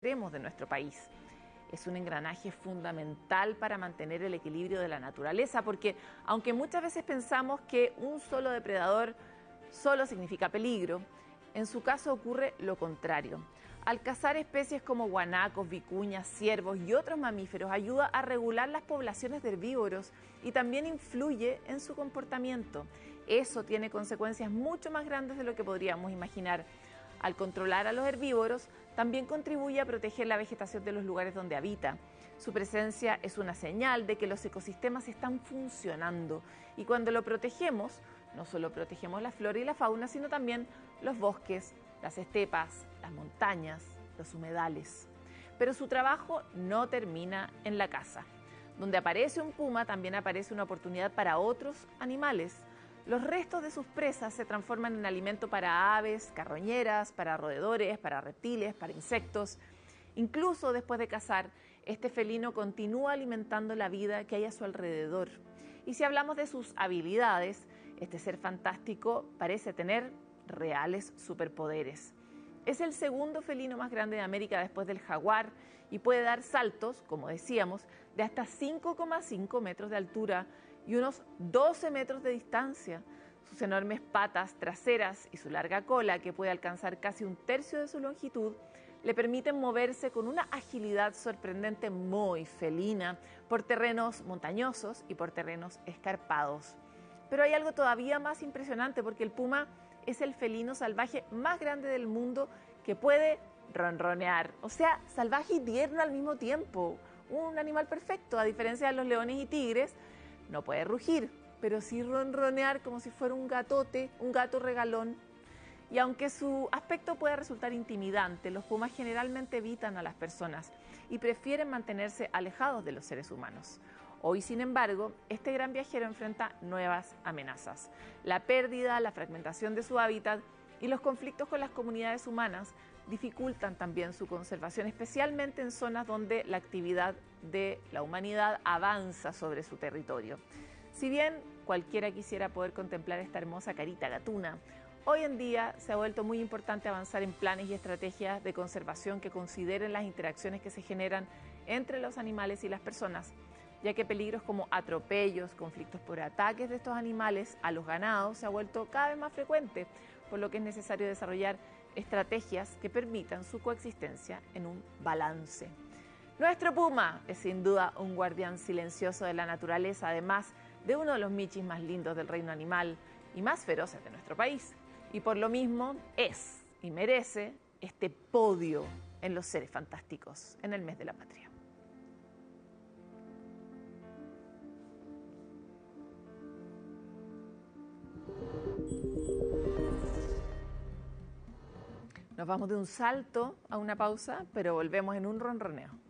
extremos de nuestro país. Es un engranaje fundamental para mantener el equilibrio de la naturaleza, porque aunque muchas veces pensamos que un solo depredador solo significa peligro, en su caso ocurre lo contrario. Al cazar especies como guanacos, vicuñas, ciervos y otros mamíferos, ayuda a regular las poblaciones de herbívoros y también influye en su comportamiento. Eso tiene consecuencias mucho más grandes de lo que podríamos imaginar. Al controlar a los herbívoros, también contribuye a proteger la vegetación de los lugares donde habita. Su presencia es una señal de que los ecosistemas están funcionando y cuando lo protegemos, no solo protegemos la flora y la fauna, sino también los bosques, las estepas, las montañas, los humedales. Pero su trabajo no termina en la caza. Donde aparece un puma, también aparece una oportunidad para otros animales. Los restos de sus presas se transforman en alimento para aves, carroñeras, para roedores, para reptiles, para insectos. Incluso después de cazar, este felino continúa alimentando la vida que hay a su alrededor. Y si hablamos de sus habilidades, este ser fantástico parece tener reales superpoderes. Es el segundo felino más grande de América después del jaguar y puede dar saltos, como decíamos, de hasta 5,5 metros de altura y unos 12 metros de distancia. Sus enormes patas traseras y su larga cola, que puede alcanzar casi un tercio de su longitud, le permiten moverse con una agilidad sorprendente muy felina por terrenos montañosos y por terrenos escarpados. Pero hay algo todavía más impresionante porque el puma es el felino salvaje más grande del mundo que puede ronronear. O sea, salvaje y tierno al mismo tiempo. Un animal perfecto, a diferencia de los leones y tigres. No puede rugir, pero sí ronronear como si fuera un gatote, un gato regalón. Y aunque su aspecto pueda resultar intimidante, los pumas generalmente evitan a las personas y prefieren mantenerse alejados de los seres humanos. Hoy, sin embargo, este gran viajero enfrenta nuevas amenazas. La pérdida, la fragmentación de su hábitat y los conflictos con las comunidades humanas dificultan también su conservación, especialmente en zonas donde la actividad de la humanidad avanza sobre su territorio. Si bien cualquiera quisiera poder contemplar esta hermosa carita gatuna, hoy en día se ha vuelto muy importante avanzar en planes y estrategias de conservación que consideren las interacciones que se generan entre los animales y las personas, ya que peligros como atropellos, conflictos por ataques de estos animales a los ganados se ha vuelto cada vez más frecuente, por lo que es necesario desarrollar estrategias que permitan su coexistencia en un balance. Nuestro puma es sin duda un guardián silencioso de la naturaleza, además de uno de los michis más lindos del reino animal y más feroces de nuestro país. Y por lo mismo es y merece este podio en los seres fantásticos en el mes de la patria. Nos vamos de un salto a una pausa, pero volvemos en un ronroneo.